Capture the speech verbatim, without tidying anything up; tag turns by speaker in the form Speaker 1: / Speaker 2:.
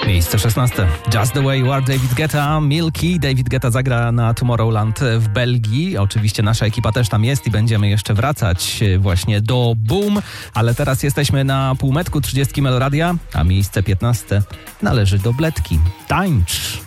Speaker 1: Miejsce szesnaste. Just the way you are, David Guetta, Milky. David Guetta zagra na Tomorrowland w Belgii. Oczywiście nasza ekipa też tam jest i będziemy jeszcze wracać właśnie do Boom. Ale teraz jesteśmy na półmetku trzydziestki Meloradia, a miejsce piętnaste należy do Bledki. Tańcz.